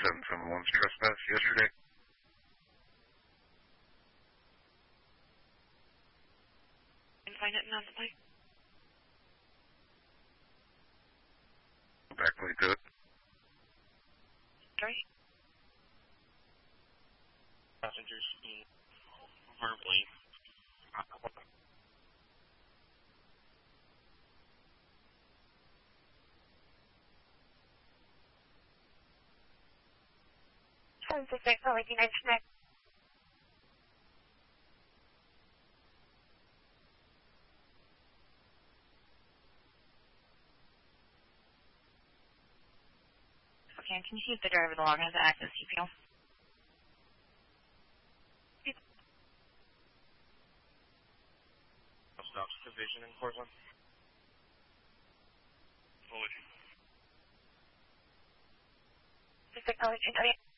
771's trespass yesterday. Didn't find it on the plate. Back when he did it. Sorry? Passengers verbally. Okay, can you see if the driver of the log has access to CPL? Stops division in Portland. Just acknowledge